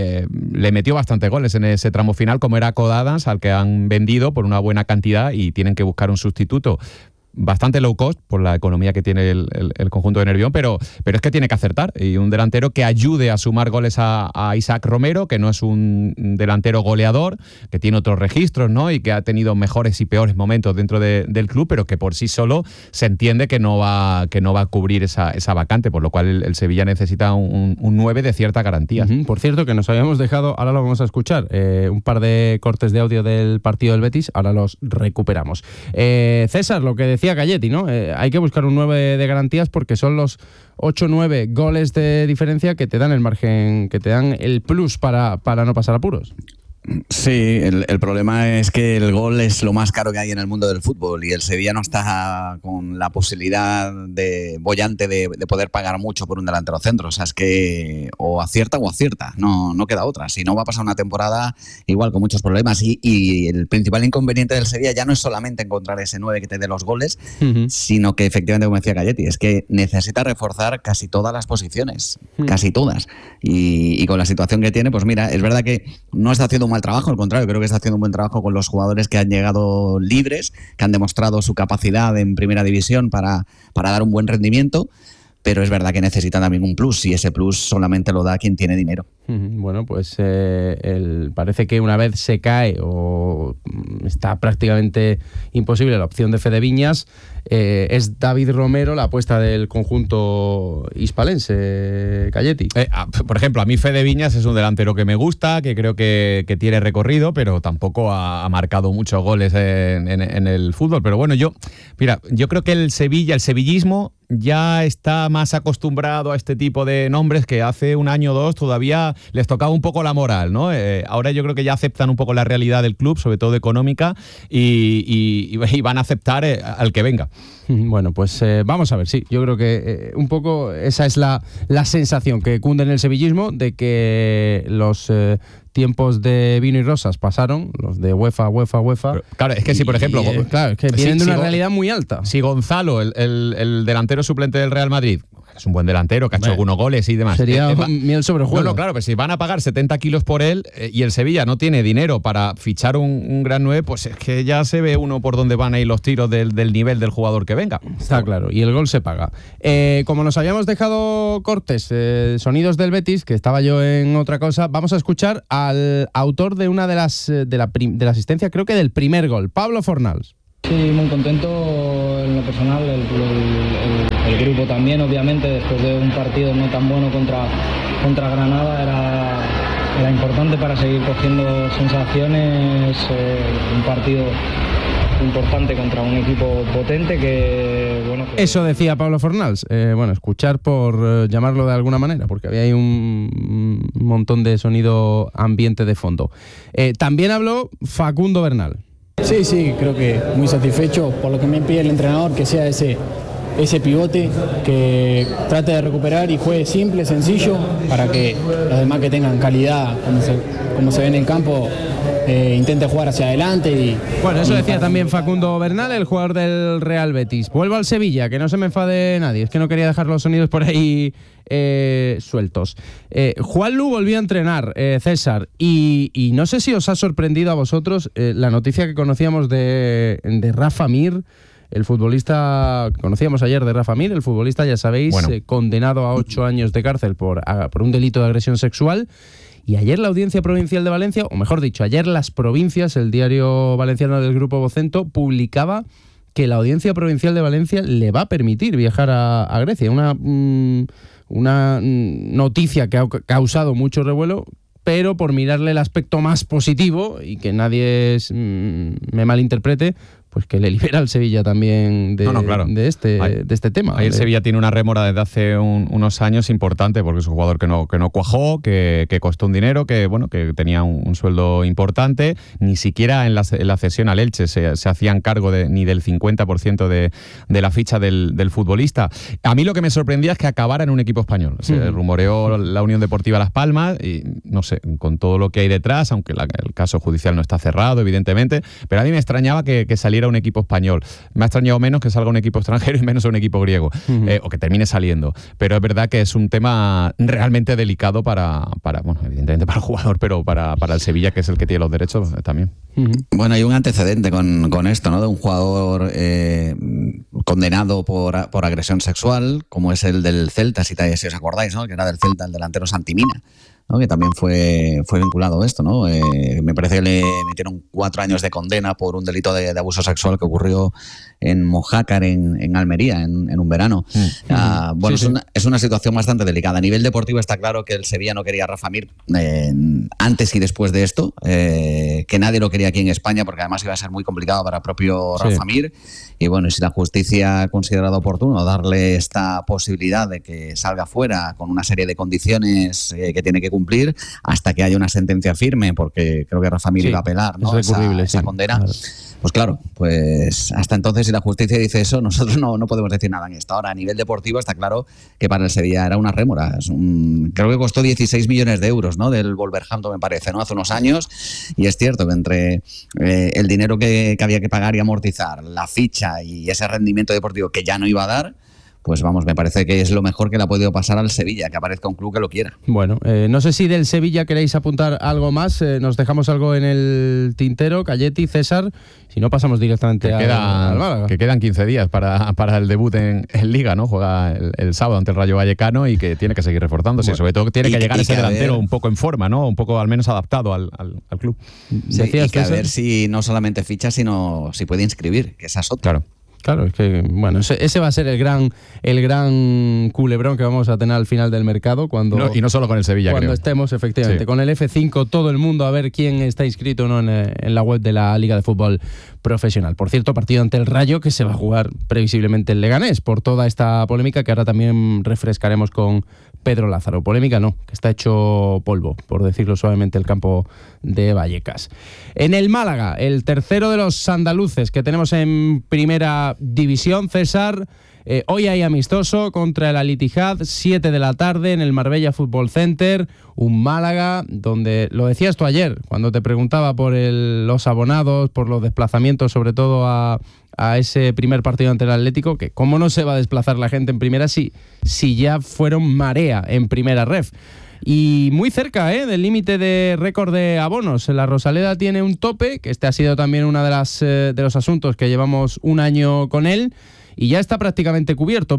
[SPEAKER 22] le metió bastantes goles en ese tramo final, como era Cod Adams, al que han vendido por una buena cantidad y tienen que buscar un sustituto. Bastante low cost por la economía que tiene el conjunto de Nervión, pero es que tiene que acertar, y un delantero que ayude a sumar goles a Isaac Romero, que no es un delantero goleador, que tiene otros registros, ¿no? Y que ha tenido mejores y peores momentos dentro del club, pero que por sí solo se entiende que no va a cubrir esa vacante, por lo cual el Sevilla necesita un 9 de cierta garantía.
[SPEAKER 15] Por cierto, que nos habíamos dejado, ahora lo vamos a escuchar, un par de cortes de audio del partido del Betis, ahora los recuperamos. César, lo que decía Calletti, ¿no? Hay que buscar un 9 de garantías porque son los 8-9 goles de diferencia que te dan el margen, que te dan el plus para no pasar apuros.
[SPEAKER 23] Sí, el problema es que el gol es lo más caro que hay en el mundo del fútbol y el Sevilla no está con la posibilidad boyante de poder pagar mucho por un delantero centro. O sea, es que o acierta, no queda otra. Si no, va a pasar una temporada igual con muchos problemas y el principal inconveniente del Sevilla ya no es solamente encontrar ese 9 que te dé los goles, sino que efectivamente, como decía Calletti, es que necesita reforzar casi todas las posiciones, casi todas. Y con la situación que tiene, pues mira, es verdad que no está haciendo un mal trabajo, al contrario, creo que está haciendo un buen trabajo con los jugadores que han llegado libres, que han demostrado su capacidad en primera división para dar un buen rendimiento, pero es verdad que necesitan también un plus y ese plus solamente lo da quien tiene dinero.
[SPEAKER 15] Bueno, pues parece que una vez se cae o está prácticamente imposible la opción de Fede Viñas, es David Romero la apuesta del conjunto hispalense, Calletti.
[SPEAKER 22] Por ejemplo, a mí Fede Viñas es un delantero que me gusta, que creo que tiene recorrido, pero tampoco ha marcado muchos goles en el fútbol. Pero bueno, yo creo que el sevillismo ya está más acostumbrado a este tipo de nombres que hace un año o dos todavía les tocaba un poco la moral, ¿no? Ahora yo creo que ya aceptan un poco la realidad del club, sobre todo económica, y van a aceptar al que venga.
[SPEAKER 15] Bueno, pues vamos a ver, sí. Yo creo que un poco esa es la sensación que cunde en el sevillismo, de que los tiempos de vino y rosas pasaron, los de UEFA.
[SPEAKER 22] Pero, claro, es que si, por ejemplo...
[SPEAKER 15] claro, es que vienen de una realidad muy alta.
[SPEAKER 22] Si Gonzalo, el delantero suplente del Real Madrid, es un buen delantero, que ha hecho algunos goles y demás.
[SPEAKER 15] Sería miel sobre juego.
[SPEAKER 22] No, claro, pero si van a pagar 70 kilos por él y el Sevilla no tiene dinero para fichar un gran 9, pues es que ya se ve uno por dónde van a ir los tiros del nivel del jugador que venga.
[SPEAKER 15] Está claro, y el gol se paga. Como nos habíamos dejado cortes, sonidos del Betis, que estaba yo en otra cosa, vamos a escuchar al autor de una de la asistencia, creo que del primer gol, Pablo Fornals.
[SPEAKER 5] Sí, muy contento en lo personal, el grupo también, obviamente, después de un partido no tan bueno contra Granada, era importante para seguir cogiendo sensaciones, un partido importante contra un equipo potente que...
[SPEAKER 15] Eso decía Pablo Fornals, escuchar por llamarlo de alguna manera, porque había ahí un montón de sonido ambiente de fondo. También habló Facundo Bernal.
[SPEAKER 5] Sí, creo que muy satisfecho por lo que me pide el entrenador, que sea ese pivote, que trate de recuperar y juegue simple, sencillo, para que los demás que tengan calidad, como se ve en el campo, intente jugar hacia adelante.
[SPEAKER 15] Bueno, eso decía también Facundo Bernal, el jugador del Real Betis. Vuelvo al Sevilla, que no se me enfade nadie, es que no quería dejar los sonidos por ahí sueltos. Juanlu volvió a entrenar, César, y no sé si os ha sorprendido a vosotros la noticia que conocíamos de Rafa Mir, el futbolista, conocíamos ayer de Rafa Mir, el futbolista, ya sabéis, condenado a 8 años de cárcel por un delito de agresión sexual. Y ayer la Audiencia Provincial de Valencia, o mejor dicho, ayer Las Provincias, el diario valenciano del Grupo Vocento, publicaba que la Audiencia Provincial de Valencia le va a permitir viajar a Grecia. Una noticia que ha causado mucho revuelo, pero por mirarle el aspecto más positivo y que nadie me malinterprete, pues que le libera al Sevilla también de este tema.
[SPEAKER 22] Ahí el Sevilla tiene una rémora desde hace unos años importante, porque es un jugador que no cuajó, que costó un dinero, que tenía un sueldo importante. Ni siquiera en la cesión al Elche se hacían cargo ni del 50% de la ficha del futbolista. A mí lo que me sorprendía es que acabara en un equipo español. Se rumoreó la Unión Deportiva Las Palmas y no sé, con todo lo que hay detrás, aunque el caso judicial no está cerrado, evidentemente, pero a mí me extrañaba que saliera a un equipo español. Me ha extrañado menos que salga un equipo extranjero y menos a un equipo griego, o que termine saliendo. Pero es verdad que es un tema realmente delicado para evidentemente para el jugador, pero para el Sevilla, que es el que tiene los derechos también.
[SPEAKER 23] Bueno, hay un antecedente con esto, ¿no? De un jugador condenado por agresión sexual, como es el del Celta, si os acordáis, ¿no? Que era del Celta, el delantero Santimina, ¿no? Que también fue vinculado a esto, ¿no? Me parece que le metieron 4 años de condena por un delito de abuso sexual que ocurrió en Mojácar, en Almería, en un verano. Bueno, sí. Es una situación bastante delicada. A nivel deportivo está claro que el Sevilla no quería a Rafa Mir antes y después de esto, que nadie lo quería aquí en España, porque además iba a ser muy complicado para el propio Rafa Mir. Y bueno, y si la justicia ha considerado oportuno darle esta posibilidad de que salga fuera con una serie de condiciones que tiene que cumplir hasta que haya una sentencia firme, porque creo que Rafa Mir iba a apelar, ¿no? esa condena. Claro. Pues claro, pues hasta entonces, si la justicia dice eso, nosotros no podemos decir nada en esto. Ahora, a nivel deportivo, está claro que para el Sevilla era una rémora. Creo que costó 16 millones de euros, ¿no? Del Wolverhampton, me parece, ¿no? Hace unos años. Y es cierto que entre el dinero que había que pagar y amortizar, la ficha y ese rendimiento deportivo que ya no iba a dar, pues vamos, me parece que es lo mejor que le ha podido pasar al Sevilla, que aparezca un club que lo quiera.
[SPEAKER 15] Bueno, no sé si del Sevilla queréis apuntar algo más, nos dejamos algo en el tintero, Calletti, César, si no pasamos directamente al Málaga.
[SPEAKER 22] Que quedan 15 días para el debut en Liga, ¿no? Juega el sábado ante el Rayo Vallecano y que tiene que seguir reforzándose, sobre todo que tiene que llegar ese delantero un poco en forma, ¿no? Un poco al menos adaptado al club.
[SPEAKER 23] Sí, y que a ver si no solamente ficha, sino si puede inscribir, que esa es otra.
[SPEAKER 15] Claro, es que, bueno, ese va a ser el gran culebrón que vamos a tener al final del mercado
[SPEAKER 22] y no solo con el Sevilla,
[SPEAKER 15] cuando estemos, efectivamente, con el F5, todo el mundo a ver quién está inscrito o no en la web de la Liga de Fútbol Profesional. Por cierto, partido ante el Rayo que se va a jugar previsiblemente en Leganés, por toda esta polémica que ahora también refrescaremos con Pedro Lázaro. Polémica no, que está hecho polvo, por decirlo suavemente, el campo de Vallecas. En el Málaga, el tercero de los andaluces que tenemos en primera división, César, hoy hay amistoso contra el Al-Ittihad, 7 de la tarde en el Marbella Football Center, un Málaga donde, lo decías tú ayer, cuando te preguntaba por los abonados, por los desplazamientos, sobre todo a ese primer partido ante el Atlético, que cómo no se va a desplazar la gente en primera si ya fueron marea en primera ref. Y muy cerca del límite de récord de abonos. La Rosaleda tiene un tope, que este ha sido también uno de los asuntos que llevamos un año con él, y ya está prácticamente cubierto.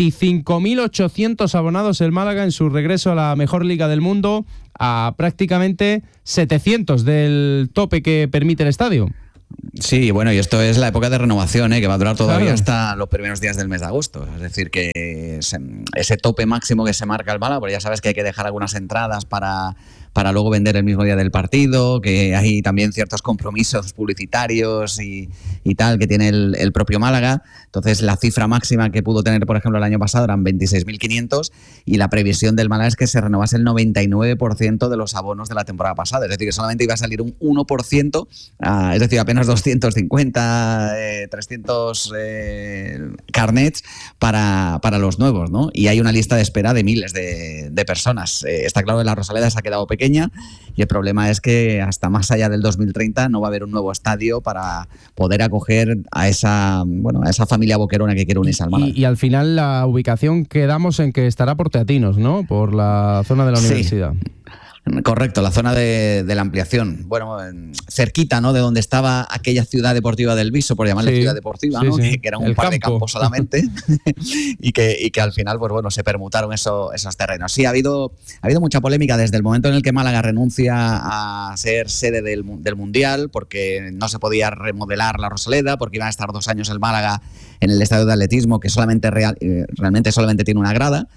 [SPEAKER 15] 25.800 abonados el Málaga en su regreso a la mejor liga del mundo, a prácticamente 700 del tope que permite el estadio.
[SPEAKER 23] Sí, bueno, y esto es la época de renovación, que va a durar todavía hasta los primeros días del mes de agosto. Es decir, que ese tope máximo que se marca el Málaga, porque ya sabes que hay que dejar algunas entradas para luego vender el mismo día del partido, que hay también ciertos compromisos publicitarios y tal que tiene el propio Málaga. Entonces, la cifra máxima que pudo tener, por ejemplo, el año pasado eran 26.500 y la previsión del Málaga es que se renovase el 99% de los abonos de la temporada pasada. Es decir, que solamente iba a salir un 1%, es decir, apenas 250, 300 carnets para los nuevos, ¿no? Y hay una lista de espera de miles de personas. Está claro que la Rosaleda se ha quedado pequeña y el problema es que hasta más allá del 2030 no va a haber un nuevo estadio para poder acoger a esa familia boquerona que quiere unirse al Málaga.
[SPEAKER 15] Y al final la ubicación quedamos en que estará por Teatinos, ¿no? Por la zona de la universidad.
[SPEAKER 23] Correcto, la zona de la ampliación. Bueno, cerquita, ¿no? De donde estaba aquella ciudad deportiva del Viso, por llamarle ciudad deportiva, ¿no? Que eran un par de campos solamente y que al final, pues bueno, se permutaron esos terrenos. Sí, ha habido mucha polémica desde el momento en el que Málaga renuncia a ser sede del Mundial, porque no se podía remodelar la Rosaleda, porque iban a estar 2 años el Málaga en el estadio de atletismo, que realmente solamente tiene una grada.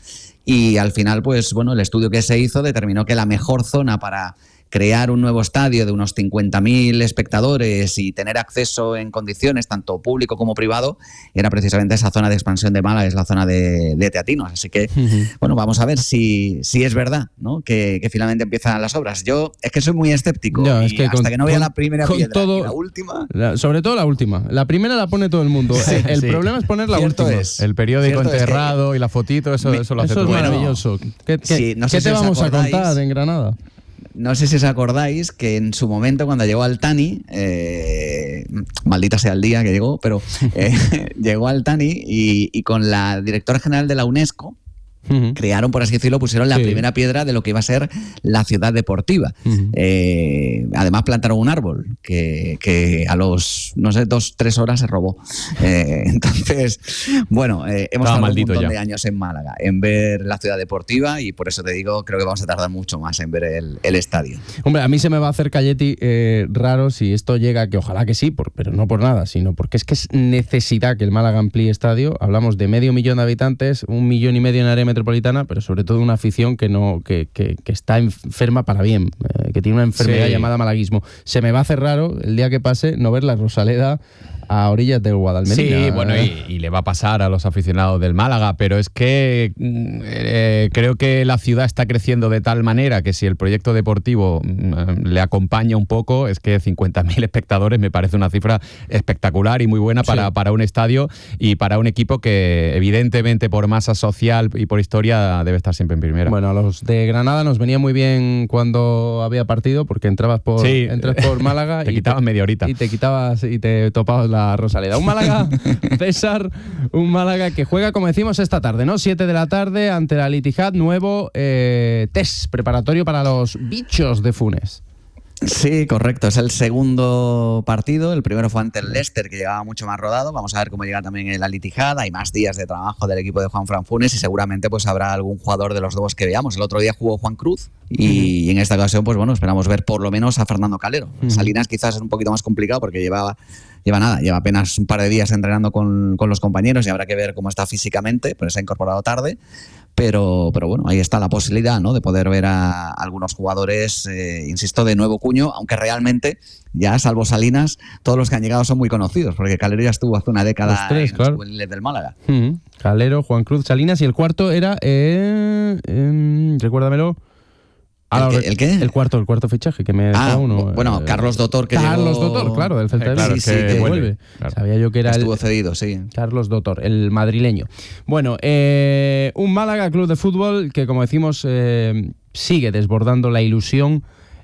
[SPEAKER 23] y al final, pues bueno, el estudio que se hizo determinó que la mejor zona para crear un nuevo estadio de unos 50.000 espectadores y tener acceso en condiciones tanto público como privado era precisamente esa zona de expansión de Málaga, es la zona de Teatinos. Así que, bueno, vamos a ver si es verdad, ¿no? que finalmente empiezan las obras. Yo es que soy muy escéptico,
[SPEAKER 15] no,
[SPEAKER 23] y
[SPEAKER 15] es que
[SPEAKER 23] hasta que no vea la primera piedra
[SPEAKER 15] todo,
[SPEAKER 23] y la última...
[SPEAKER 15] sobre todo la última. La primera la pone todo el mundo.
[SPEAKER 23] Sí,
[SPEAKER 15] el problema es poner la última.
[SPEAKER 22] El periódico enterrado y la fotito, eso lo hace todo.
[SPEAKER 15] Eso es maravilloso. ¿Qué te vamos a contar en Granada?
[SPEAKER 23] No sé si os acordáis que en su momento, cuando llegó Altani, maldita sea el día que llegó, pero llegó Altani y con la directora general de la UNESCO crearon, por así decirlo, pusieron la primera piedra de lo que iba a ser la ciudad deportiva. Además plantaron un árbol que a los, no sé, 2-3 horas se robó. Entonces, bueno, hemos tardado un montón de años en Málaga en ver la ciudad deportiva y por eso te digo, creo que vamos a tardar mucho más en ver el estadio.
[SPEAKER 15] Hombre, a mí se me va a hacer Calletti raro si esto llega, que ojalá que sí, pero no por nada, sino porque es que es necesidad que el Málaga amplíe estadio. Hablamos de 500.000 de habitantes, 1,5 millones en área metropolitana, pero sobre todo una afición que está enferma para bien, que tiene una enfermedad llamada malaguismo. Se me va a hacer raro el día que pase no ver la Rosaleda a orillas del Guadalmedina.
[SPEAKER 22] Sí, bueno, y le va a pasar a los aficionados del Málaga, pero es que creo que la ciudad está creciendo de tal manera que si el proyecto deportivo le acompaña un poco, es que 50.000 espectadores me parece una cifra espectacular y muy buena para un estadio y para un equipo que evidentemente por masa social y por historia debe estar siempre en primera.
[SPEAKER 15] Bueno, a los de Granada nos venía muy bien cuando había partido porque entras por Málaga
[SPEAKER 22] te quitabas media horita
[SPEAKER 15] y te topabas la Rosaleda. Un Málaga, César, un Málaga que juega, como decimos, esta tarde, ¿no? 7 de la tarde ante la Al-Ittihad, nuevo test preparatorio para los bichos de Funes.
[SPEAKER 23] Sí, correcto. Es el segundo partido. El primero fue ante el Leicester, que llegaba mucho más rodado. Vamos a ver cómo llega también el Al-Ittihad. Hay más días de trabajo del equipo de Juanfran Funes y seguramente pues habrá algún jugador de los dos que veamos. El otro día jugó Juan Cruz y en esta ocasión pues bueno, esperamos ver por lo menos a Fernando Calero. Salinas quizás es un poquito más complicado porque lleva apenas un par de días entrenando con los compañeros y habrá que ver cómo está físicamente, pero se ha incorporado tarde. Pero bueno, ahí está la posibilidad, ¿no?, de poder ver a algunos jugadores, insisto, de nuevo cuño, aunque realmente ya, salvo Salinas, todos los que han llegado son muy conocidos, porque Calero ya estuvo hace una década en los juveniles del Málaga.
[SPEAKER 15] Calero, Juan Cruz, Salinas, y el cuarto era, recuérdamelo.
[SPEAKER 23] ¿El qué?
[SPEAKER 15] El cuarto fichaje, que me da uno.
[SPEAKER 23] Bueno, Carlos Dotor, que
[SPEAKER 15] Carlos Dotor, claro, del Celta de Vigo.
[SPEAKER 23] Sí, que vuelve.
[SPEAKER 15] Claro. Sabía yo que era
[SPEAKER 23] estuvo cedido, sí.
[SPEAKER 15] Carlos Dotor, el madrileño. Bueno, un Málaga Club de Fútbol que, como decimos, sigue desbordando la ilusión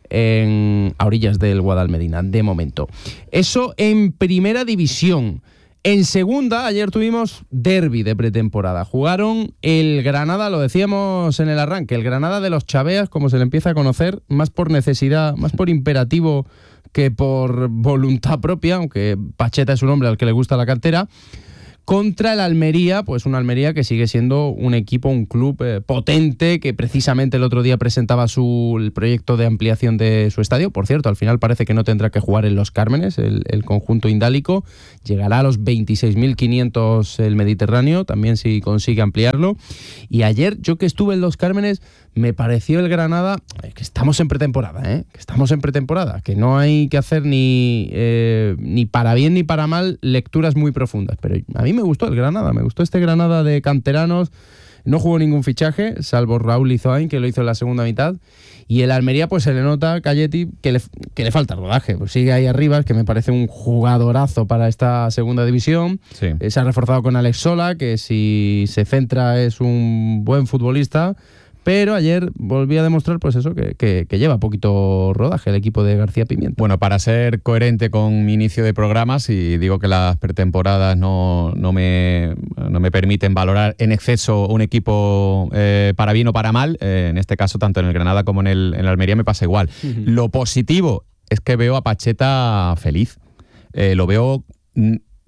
[SPEAKER 15] a orillas del Guadalmedina, de momento. Eso en primera división. En segunda, ayer tuvimos derbi de pretemporada. Jugaron el Granada, lo decíamos en el arranque, el Granada de los Chaveas, como se le empieza a conocer, más por necesidad, más por imperativo que por voluntad propia, aunque Pacheta es un hombre al que le gusta la cantera, contra el Almería, pues un Almería que sigue siendo un equipo, un club potente, que precisamente el otro día presentaba el proyecto de ampliación de su estadio. Por cierto, al final parece que no tendrá que jugar en Los Cármenes, el conjunto indálico. Llegará a los 26.500 el Mediterráneo, también si consigue ampliarlo. Y ayer, yo que estuve en Los Cármenes, me pareció el Granada, que estamos en pretemporada, que no hay que hacer ni para bien ni para mal lecturas muy profundas, pero a mí me gustó el Granada, me gustó este Granada de canteranos. No jugó ningún fichaje, salvo Raúl Izoain, que lo hizo en la segunda mitad, y el Almería pues se le nota a Calletti que le falta rodaje, pues sigue ahí arriba, que me parece un jugadorazo para esta segunda división. Se ha reforzado con Alex Sola, que si se centra es un buen futbolista, pero ayer volví a demostrar pues eso, que lleva poquito rodaje el equipo de García Pimienta.
[SPEAKER 22] Bueno, para ser coherente con mi inicio de programas, y digo que las pretemporadas no me permiten valorar en exceso un equipo para bien o para mal, en este caso tanto en el Granada como en el Almería me pasa igual. Lo positivo es que veo a Pacheta feliz, lo veo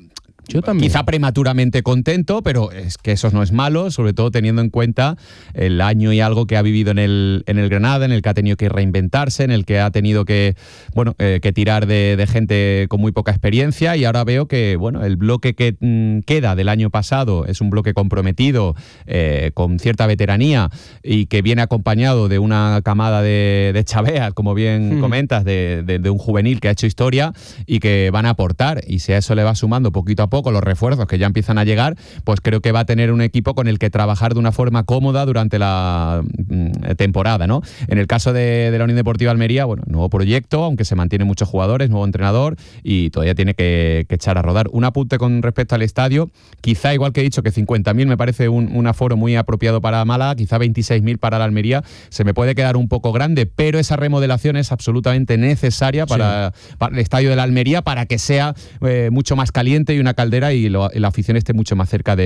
[SPEAKER 15] Yo también.
[SPEAKER 22] Quizá prematuramente contento, pero es que eso no es malo, sobre todo teniendo en cuenta el año y algo que ha vivido en el Granada, en el que ha tenido que reinventarse, en el que ha tenido que tirar de gente con muy poca experiencia, y ahora veo que el bloque que queda del año pasado es un bloque comprometido, con cierta veteranía, y que viene acompañado de una camada de chaveas, como bien comentas, de un juvenil que ha hecho historia y que van a aportar, y si a eso le va sumando poquito a poco los refuerzos que ya empiezan a llegar, pues creo que va a tener un equipo con el que trabajar de una forma cómoda durante la temporada, ¿no? En el caso de la Unión Deportiva Almería, nuevo proyecto, aunque se mantienen muchos jugadores, nuevo entrenador, y todavía tiene que echar a rodar. Un apunte con respecto al estadio, quizá igual que he dicho que 50.000 me parece un aforo muy apropiado para Málaga, quizá 26.000 para la Almería, se me puede quedar un poco grande, pero esa remodelación es absolutamente necesaria para el estadio de la Almería, para que sea mucho más caliente y una caldera, y la afición esté mucho más cerca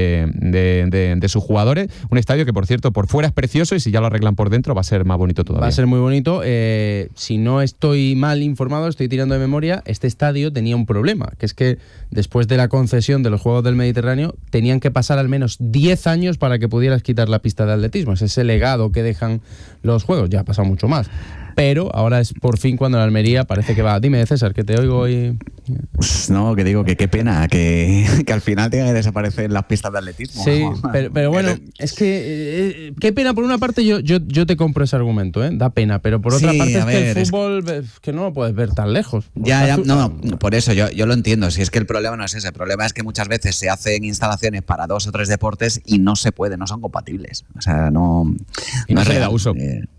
[SPEAKER 22] de sus jugadores. Un estadio que, por cierto, por fuera es precioso, y si ya lo arreglan por dentro va a ser más bonito todavía.
[SPEAKER 15] Va a ser muy bonito. Si no estoy mal informado, estoy tirando de memoria, este estadio tenía un problema, que es que después de la concesión de los Juegos del Mediterráneo tenían que pasar al menos 10 años para que pudieras quitar la pista de atletismo. Es ese legado que dejan los Juegos. Ya ha pasado mucho más. Pero ahora es por fin cuando la Almería parece que va. Dime, César, que te oigo y...
[SPEAKER 23] No, que digo que qué pena que al final tenga que desaparecer las pistas de atletismo.
[SPEAKER 15] Sí, pero bueno, es que qué pena. Por una parte yo te compro ese argumento, da pena, pero por otra parte es que el fútbol que no lo puedes ver tan lejos.
[SPEAKER 23] No, por eso yo lo entiendo. Si es que el problema no es ese, el problema es que muchas veces se hacen instalaciones para 2 o 3 deportes y no se puede, no son compatibles. O sea, no
[SPEAKER 22] se le da uso.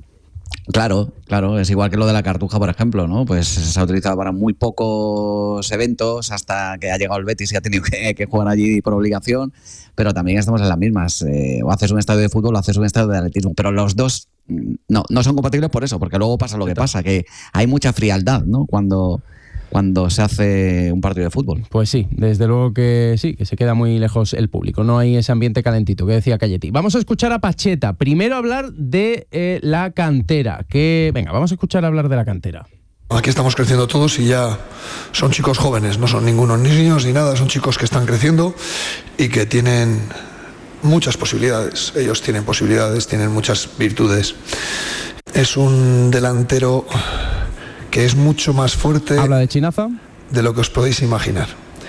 [SPEAKER 23] Claro, es igual que lo de la Cartuja, por ejemplo, ¿no? Pues se ha utilizado para muy pocos eventos hasta que ha llegado el Betis y ha tenido que jugar allí por obligación, pero también estamos en las mismas. O haces un estadio de fútbol o haces un estadio de atletismo, pero los dos no son compatibles por eso, porque luego pasa lo que pasa, que hay mucha frialdad, ¿no? Cuando se hace un partido de fútbol.
[SPEAKER 15] Pues sí, desde luego que sí, que se queda muy lejos el público, no hay ese ambiente calentito que decía Calletti. Vamos a escuchar a Pacheta, primero hablar de la cantera, vamos a escuchar hablar de la cantera.
[SPEAKER 6] Aquí estamos creciendo todos y ya son chicos jóvenes, no son ningunos ni niños ni nada, son chicos que están creciendo y que tienen muchas posibilidades. Ellos tienen posibilidades, tienen muchas virtudes. Es un delantero que es mucho más fuerte.
[SPEAKER 15] ¿Habla de Chinaza?
[SPEAKER 6] De lo que os podéis imaginar.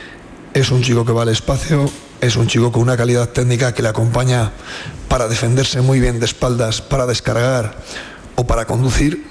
[SPEAKER 6] Es un chico que va al espacio, es un chico con una calidad técnica que le acompaña para defenderse muy bien de espaldas, para descargar o para conducir.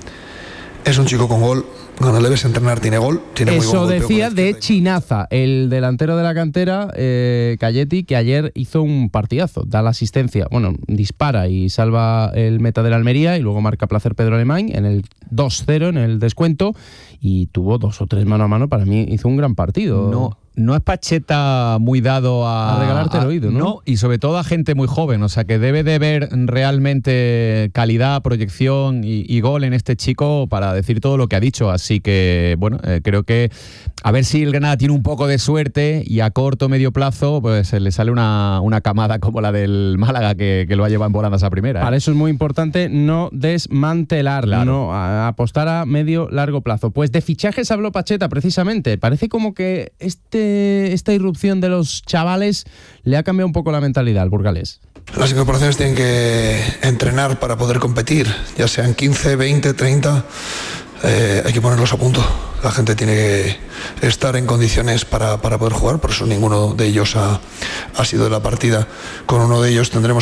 [SPEAKER 6] Es un chico con gol. Cuando le ves entrenar tiene gol. Tiene
[SPEAKER 15] eso
[SPEAKER 6] muy buen
[SPEAKER 15] decía de Chinaza, el delantero de la cantera, Calletti, que ayer hizo un partidazo, da la asistencia, dispara y salva el meta de la Almería, y luego marca Placer Pedro Alemán en el 2-0 en el descuento, y tuvo 2 o 3 mano a mano. Para mí hizo un gran partido.
[SPEAKER 22] No es Pacheta muy dado a
[SPEAKER 15] regalarte el oído, ¿no?
[SPEAKER 22] No, y sobre todo a gente muy joven, o sea que debe de ver realmente calidad, proyección y gol en este chico para decir todo lo que ha dicho. Así que, creo que a ver si el Granada tiene un poco de suerte y a corto o medio plazo pues le sale una camada como la del Málaga que lo ha llevado en volandas a primera.
[SPEAKER 15] Para eso es muy importante no desmantelar, no apostar a medio largo plazo. Pues de fichajes habló Pacheta precisamente. Parece como que esta irrupción de los chavales le ha cambiado un poco la mentalidad al burgalés.
[SPEAKER 6] Las incorporaciones tienen que entrenar para poder competir, ya sean 15, 20, 30, hay que ponerlos a punto. La gente tiene que estar en condiciones para poder jugar, por eso ninguno de ellos ha sido de la partida. Con uno de ellos tendremos